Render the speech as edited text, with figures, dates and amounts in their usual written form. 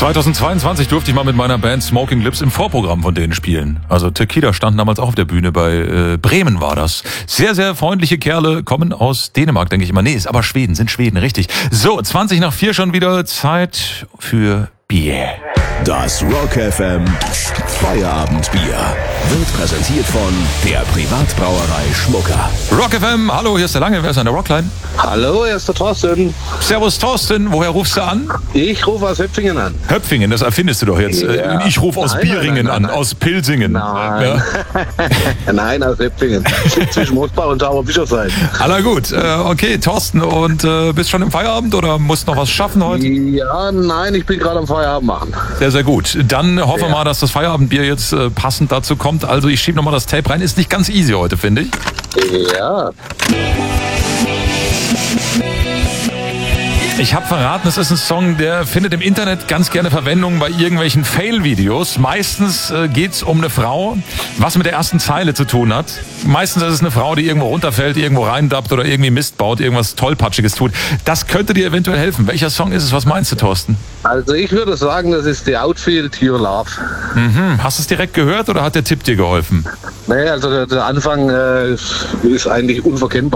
2022 durfte ich mal mit meiner Band Smoking Lips im Vorprogramm von denen spielen. Also Tequila stand damals auch auf der Bühne, bei Bremen war das. Sehr, sehr freundliche Kerle, kommen aus Dänemark, denke ich immer. Nee, ist aber Schweden, sind Schweden, richtig. So, 20:04 schon wieder, Zeit für Bier. Das Rock FM Feierabendbier wird präsentiert von der Privatbrauerei Schmucker. Rock FM, hallo, hier ist der Lange, wer ist an der Rockline? Hallo, hier ist der Thorsten. Servus Thorsten, woher rufst du an? Ich rufe aus Höpfingen an. Höpfingen, das erfindest du doch jetzt. Ja. Ich rufe aus Bieringen an, aus Pilsingen. Nein, Ja. Nein, aus Höpfingen. Zwischen Mosbach und Tauberbischofsheim. Aller gut, okay, Thorsten, und bist schon im Feierabend oder musst noch was schaffen heute? Ja, nein, ich bin gerade am Feierabend machen. Sehr, sehr gut. Dann hoffen wir mal, dass das Feierabendbier jetzt passend dazu kommt. Also ich schiebe nochmal das Tape rein. Ist nicht ganz easy heute, finde ich. Ja. Ich habe verraten, es ist ein Song, der findet im Internet ganz gerne Verwendung bei irgendwelchen Fail-Videos. Meistens geht's um eine Frau, was mit der ersten Zeile zu tun hat. Meistens ist es eine Frau, die irgendwo runterfällt, irgendwo reindappt oder irgendwie Mist baut, irgendwas Tollpatschiges tut. Das könnte dir eventuell helfen. Welcher Song ist es? Was meinst du, Thorsten? Also ich würde sagen, das ist The Outfield, Your Love. Hast du es direkt gehört oder hat der Tipp dir geholfen? Nee, also der Anfang ist eigentlich unverkennbar.